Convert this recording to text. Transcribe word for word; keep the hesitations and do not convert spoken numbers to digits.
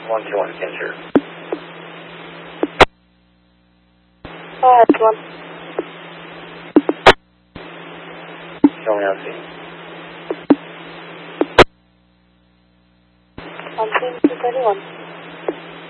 one two one, Kincher. Uh, that's one. Show me on scene. On scene two thirty-one.